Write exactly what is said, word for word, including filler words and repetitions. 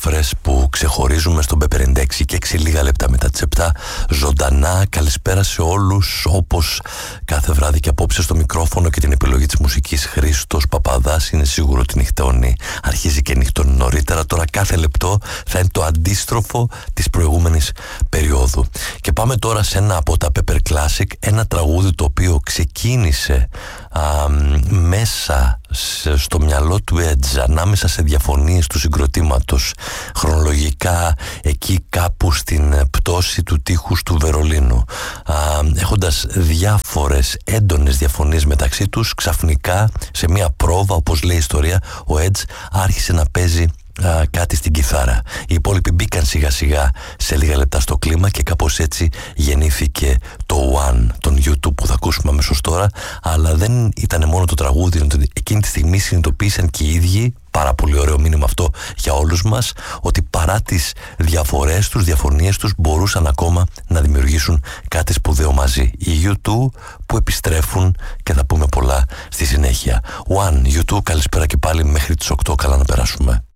ατμόσφαιρες που ξεχωρίζουμε στον πι πενήντα έξι και έξι λίγα λεπτά μετά τις επτά. Ζωντανά, καλησπέρα σε όλους, όπως κάθε βράδυ και απόψε στο μικρόφωνο και την επιλογή της μουσικής Χρήστος Παπαδάς. Είναι σίγουρο ότι νυχτώνει, αρχίζει και νυχτώνει νωρίτερα. Τώρα κάθε λεπτό θα είναι το αντίστροφο της προηγούμενης περίοδου. Και πάμε τώρα σε ένα από τα Pepper Classic, ένα τραγούδι το οποίο ξεκίνησε α, μέσα στο μυαλό του Edge, ανάμεσα σε διαφωνίες του συγκροτήματος, χρονολογικά εκεί κάπου στην πτώση του τείχους του Βερολίνου, α, έχοντας διάφορες έντονες διαφωνίες μεταξύ τους. Ξαφνικά σε μια πρόβα, όπως λέει η ιστορία, ο Edge άρχισε να παίζει Α, κάτι στην κιθάρα. Οι υπόλοιποι μπήκαν σιγά σιγά σε λίγα λεπτά στο κλίμα και κάπως έτσι γεννήθηκε το One των γιου τιούμπ που θα ακούσουμε αμέσως τώρα. Αλλά δεν ήταν μόνο το τραγούδι, εκείνη τη στιγμή συνειδητοποίησαν και οι ίδιοι, πάρα πολύ ωραίο μήνυμα αυτό για όλους μας, ότι παρά τις διαφορές τους, διαφωνίες τους, μπορούσαν ακόμα να δημιουργήσουν κάτι σπουδαίο μαζί. Οι γιου τιούμπ που επιστρέφουν και θα πούμε πολλά στη συνέχεια. One, γιου τιούμπ, καλησπέρα και πάλι μέχρι τις οκτώ, καλά να περάσουμε.